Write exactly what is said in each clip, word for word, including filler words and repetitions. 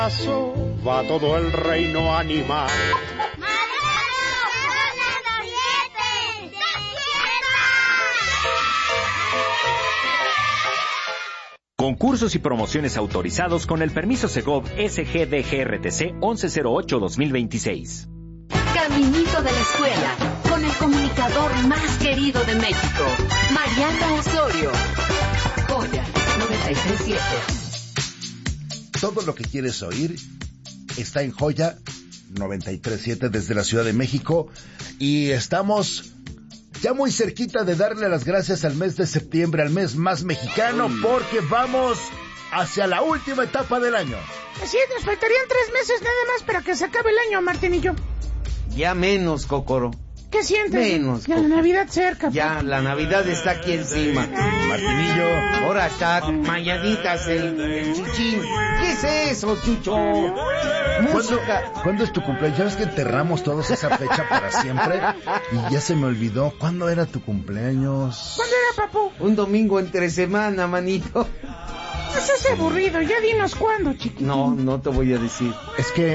Va todo el reino animal. Concursos y promociones autorizados con el permiso Segov S G D G R T C once cero ocho dos mil veintiséis. Caminito de la escuela, con el comunicador más querido de México, Mariano Osorio. Joya noventa y tres punto siete. Todo lo que quieres oír está en Joya noventa y tres punto siete desde la Ciudad de México, y estamos ya muy cerquita de darle las gracias al mes de septiembre, al mes más mexicano, porque vamos hacia la última etapa del año. Así es, nos faltarían tres meses nada más para que se acabe el año, Martín y yo. Ya menos, Cocoro. ¿Qué sientes? Menos. Ya la Navidad cerca. Ya, papi. la Navidad está aquí encima. Martinillo. Ahora está mañanitas el, el Chuchín. ¿Qué es eso, Chucho? Música. ¿Cuándo es tu cumpleaños? Ya ves que enterramos todos esa fecha para siempre y ya se me olvidó. ¿Cuándo era tu cumpleaños? ¿Cuándo era, papu? Un domingo entre semana, manito. Pues es aburrido, ya dinos cuándo, chiquito. No, no te voy a decir. Es que...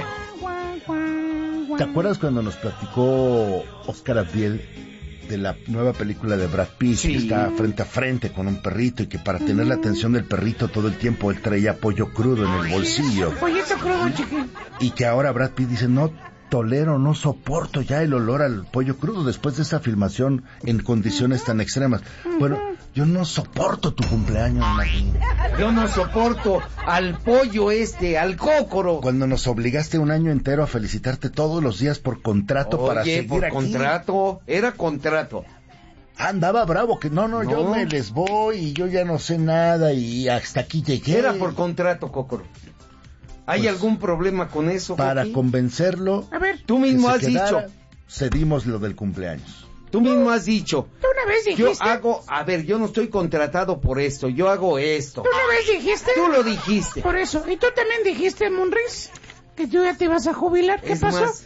¿Te acuerdas cuando nos platicó Oscar Abdiel de la nueva película de Brad Pitt? Sí. Que está frente a frente con un perrito y que para tener la atención del perrito todo el tiempo él traía pollo crudo en el bolsillo. Pollito crudo, chiquito. Y que ahora Brad Pitt dice, no tolero, no soporto ya el olor al pollo crudo después de esa filmación en condiciones tan extremas. Bueno, yo no soporto tu cumpleaños, Martín. Yo no soporto al pollo este, al cócoro. Cuando nos obligaste un año entero a felicitarte todos los días por contrato. Oye, para seguir por aquí. contrato, era contrato. Andaba bravo, que no, no, No. yo me les voy y yo ya no sé nada y hasta aquí llegué. Era por contrato, Cócoro. ¿Hay Pues, algún problema con eso, Para Coqui? convencerlo, A ver, Tú mismo que has se quedara, dicho, cedimos lo del cumpleaños. tú mismo has dicho. ¿tú una vez Yo dijiste? hago, a ver, yo no estoy contratado por esto, yo hago esto. ¿Tú una vez dijiste? Tú lo dijiste. Por eso. ¿Y tú también dijiste, Monris, que tú ya te ibas a jubilar? ¿Qué Es pasó? más,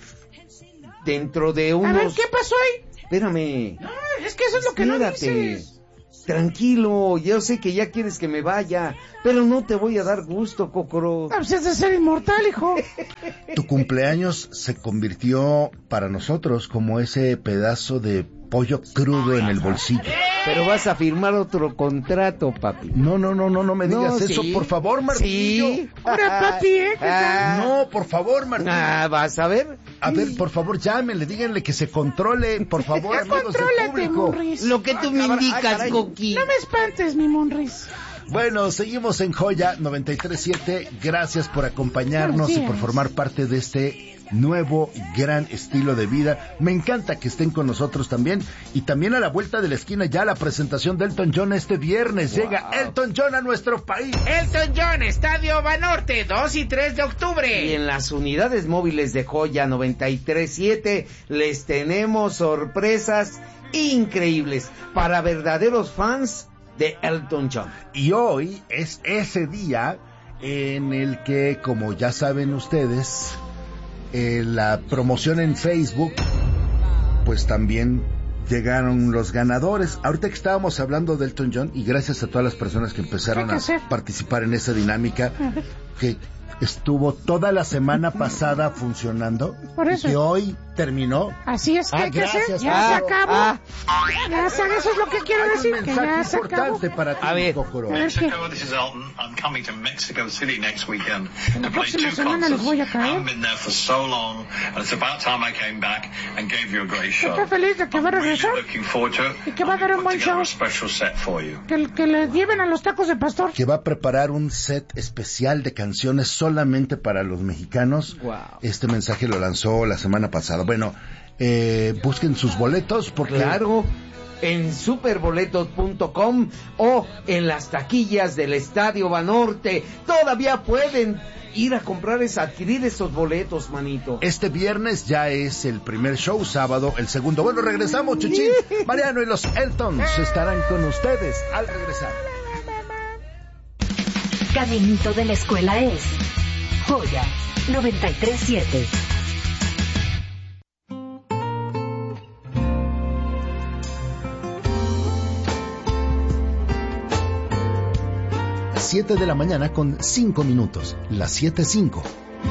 dentro de unos... A ver, ¿qué pasó ahí? Espérame. No, es que eso es lo que no Espérate. dices. Tranquilo, yo sé que ya quieres que me vaya, pero no te voy a dar gusto, Cócoro. Ah, pues es de ser inmortal, hijo. Tu cumpleaños se convirtió para nosotros como ese pedazo de pollo crudo en el bolsillo. Pero vas a firmar otro contrato, papi. No, no, no, no, no me digas No, eso, sí. por favor, Martillo. Sí. Ahora, papi, ¿eh? ¿Qué tal? No, por favor, Martillo. Ah, vas a ver. A ver, por favor, llámenle, díganle que se controle, por favor, Ya amigos del contrólate, público. Monris. Lo que tú me indicas, Coqui. No me espantes, mi Monris. Bueno, seguimos en Joya noventa y tres punto siete. Gracias por acompañarnos Buenos y por días. formar parte de este nuevo gran estilo de vida. Me encanta que estén con nosotros también. Y también a la vuelta de la esquina ya la presentación de Elton John este viernes. Wow. Llega Elton John a nuestro país. Elton John, Estadio Banorte, dos y tres de octubre. Y en las unidades móviles de Joya noventa y tres punto siete les tenemos sorpresas increíbles para verdaderos fans de Elton John. Y hoy es ese día en el que, como ya saben ustedes, eh, la promoción en Facebook, pues también llegaron los ganadores. Ahorita que estábamos hablando de Elton John, y gracias a todas las personas que empezaron ¿Qué hay que a hacer? participar en esa dinámica, que estuvo toda la semana pasada funcionando, Por eso. y que hoy terminó. Así es que Ah, hay que hacer. gracias, Ya Pablo. se acabó. Ah. Ya sabes, eso es lo que quiero Hay decir, un que mensaje ya se acabó. importante para ti, A ver. Cocoro. A ver qué. Mexico, this is Elton. I'm coming to Mexico City next weekend En la to play próxima two semana les concerts. voy a I caer. haven't been there for so long, and it's about time I came back and gave you a great show. Está feliz de que va a I'm really regresar. looking forward to it. Y que va a dar un I've buen put together show. a special set for you. Que, que le lleven a los tacos de pastor. Que va a preparar un set especial de canciones solamente para los mexicanos. Wow. Este mensaje lo lanzó la semana pasada. Bueno, eh, busquen sus boletos porque Claro, en superboletos punto com o en las taquillas del Estadio Banorte. Todavía pueden ir a comprar, es adquirir esos boletos, manito. este viernes ya es el primer show, sábado el segundo. Bueno, regresamos, Chuchín. Mariano y los Eltons estarán con ustedes al regresar. Caminito de la escuela es Joya noventa y tres punto siete. siete de la mañana con cinco minutos. Las siete cinco.